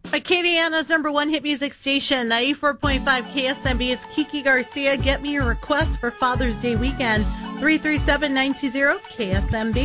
Acadiana's number one hit music station, 94.5 KSMB. It's Kiki Garcia. Get me your request for Father's Day weekend. 337-920 KSMB.